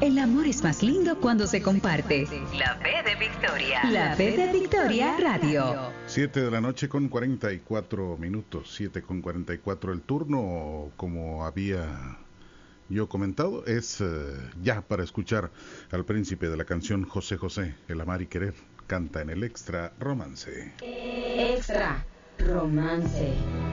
El amor es más lindo cuando se comparte. La B de Victoria. La B de Victoria Radio. 7 de la noche con 44 minutos. 7 con 44. El turno, como había yo comentado, es ya para escuchar al príncipe de la canción José José, El amar y querer. Canta en el Extra Romance. Extra Romance.